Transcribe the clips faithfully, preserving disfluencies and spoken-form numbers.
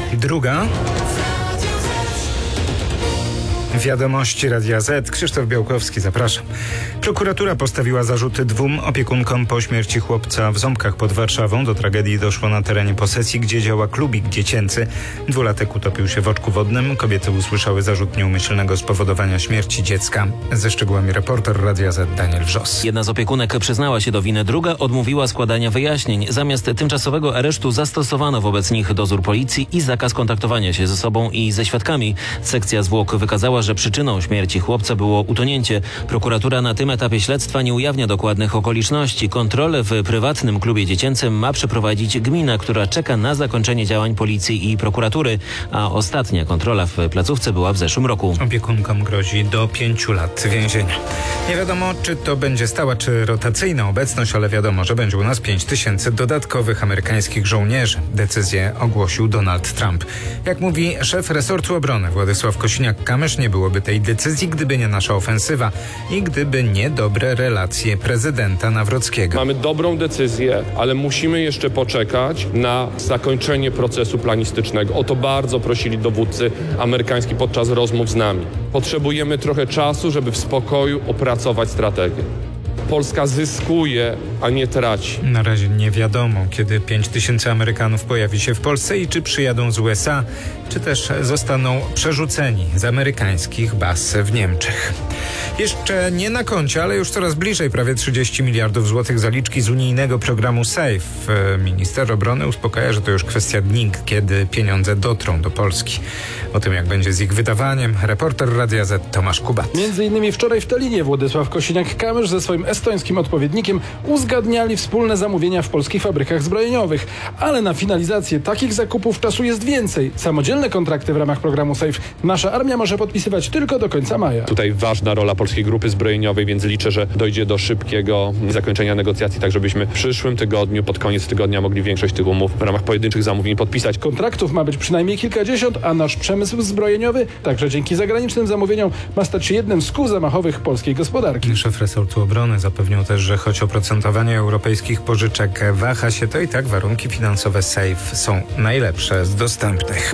Druga. Wiadomości Radia Z. Krzysztof Białkowski, zapraszam. Prokuratura postawiła zarzuty dwóm opiekunkom po śmierci chłopca w Ząbkach pod Warszawą. Do tragedii doszło na terenie posesji, gdzie działa klubik dziecięcy. Dwulatek utopił się w oczku wodnym. Kobiety usłyszały zarzut nieumyślnego spowodowania śmierci dziecka. Ze szczegółami reporter Radia Z Daniel Wrzos. Jedna z opiekunek przyznała się do winy, druga odmówiła składania wyjaśnień. Zamiast tymczasowego aresztu zastosowano wobec nich dozór policji i zakaz kontaktowania się ze sobą i ze świadkami. Sekcja zwłok wykazała, że przyczyną śmierci chłopca było utonięcie. Prokuratura na tym etapie śledztwa nie ujawnia dokładnych okoliczności. Kontrolę w prywatnym klubie dziecięcym ma przeprowadzić gmina, która czeka na zakończenie działań policji i prokuratury, a ostatnia kontrola w placówce była w zeszłym roku. Opiekunkom grozi do pięciu lat więzienia. Nie wiadomo, czy to będzie stała, czy rotacyjna obecność, ale wiadomo, że będzie u nas pięć tysięcy dodatkowych amerykańskich żołnierzy. Decyzję ogłosił Donald Trump. Jak mówi szef resortu obrony Władysław Kosiniak-Kamysz, nie byłoby tej decyzji, gdyby nie nasza ofensywa i gdyby nie dobre relacje prezydenta Nawrockiego. Mamy dobrą decyzję, ale musimy jeszcze poczekać na zakończenie procesu planistycznego. O to bardzo prosili dowódcy amerykański podczas rozmów z nami. Potrzebujemy trochę czasu, żeby w spokoju opracować strategię. Polska zyskuje, a nie traci. Na razie nie wiadomo, kiedy pięć tysięcy Amerykanów pojawi się w Polsce i czy przyjadą z U S A, czy też zostaną przerzuceni z amerykańskich baz w Niemczech. Jeszcze nie na koncie, ale już coraz bliżej prawie trzydzieści miliardów złotych zaliczki z unijnego programu SAFE. Minister obrony uspokaja, że to już kwestia dni, kiedy pieniądze dotrą do Polski. O tym, jak będzie z ich wydawaniem, reporter Radia Z Tomasz Kubat. Między innymi wczoraj w Tallinie Władysław Kosiniak-Kamysz ze swoim estońskim odpowiednikiem uzgadniali wspólne zamówienia w polskich fabrykach zbrojeniowych. Ale na finalizację takich zakupów czasu jest więcej. Samodzielne kontrakty w ramach programu SAFE nasza armia może podpisywać tylko do końca maja. Tutaj ważna rola Polskiej Grupy Zbrojeniowej, więc liczę, że dojdzie do szybkiego zakończenia negocjacji, tak żebyśmy w przyszłym tygodniu, pod koniec tygodnia mogli większość tych umów w ramach pojedynczych zamówień podpisać. Kontraktów ma być przynajmniej kilkadziesiąt, a nasz przemysł zbrojeniowy, także dzięki zagranicznym zamówieniom, ma stać się jednym z kół zamachowych polskiej gospodarki. Szef resortu obrony zapewnił też, że choć oprocentowanie europejskich pożyczek waha się, to i tak warunki finansowe SAFE są najlepsze z dostępnych.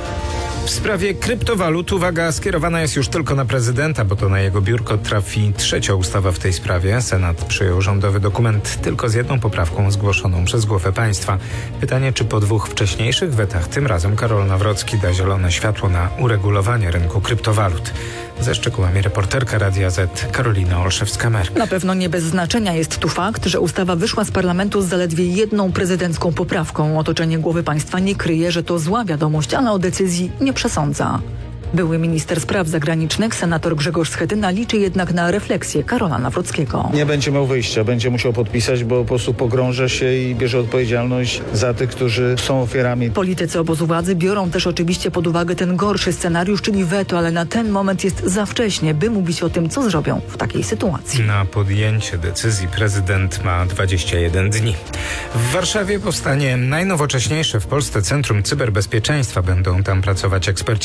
W sprawie kryptowalut uwaga skierowana jest już tylko na prezydenta, bo to na jego biurko trafi trzecia ustawa w tej sprawie. Senat przyjął rządowy dokument tylko z jedną poprawką zgłoszoną przez głowę państwa. Pytanie, czy po dwóch wcześniejszych wetach tym razem Karol Nawrocki da zielone światło na uregulowanie rynku kryptowalut. Ze szczegółami reporterka Radia Z Karolina Olszewska-Merk. Na pewno nie bez znaczenia jest tu fakt, że ustawa wyszła z parlamentu z zaledwie jedną prezydencką poprawką. Otoczenie głowy państwa nie kryje, że to zła wiadomość, ale o decyzji nie przesądza. Były minister spraw zagranicznych, senator Grzegorz Schetyna, liczy jednak na refleksję Karola Nawrockiego. Nie będzie miał wyjścia, będzie musiał podpisać, bo po prostu pogrąża się i bierze odpowiedzialność za tych, którzy są ofiarami. Politycy obozu władzy biorą też oczywiście pod uwagę ten gorszy scenariusz, czyli weto, ale na ten moment jest za wcześnie, by mówić o tym, co zrobią w takiej sytuacji. Na podjęcie decyzji prezydent ma dwadzieścia jeden dni. W Warszawie powstanie najnowocześniejsze w Polsce Centrum Cyberbezpieczeństwa. Będą tam pracować eksperci